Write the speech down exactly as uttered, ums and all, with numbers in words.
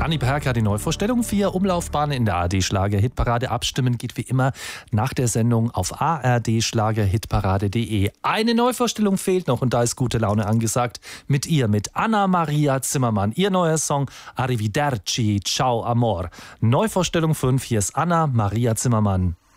Dani Perker, die Neuvorstellung. Vier Umlaufbahnen in der A R D-Schlager-Hitparade. Abstimmen geht wie immer nach der Sendung auf a r d schlager hitparade punkt d e. Eine Neuvorstellung fehlt noch und da ist gute Laune angesagt. Mit ihr, mit Anna-Maria Zimmermann. Ihr neuer Song Arrivederci, Ciao Amor. Neuvorstellung fünf, hier ist Anna-Maria Zimmermann.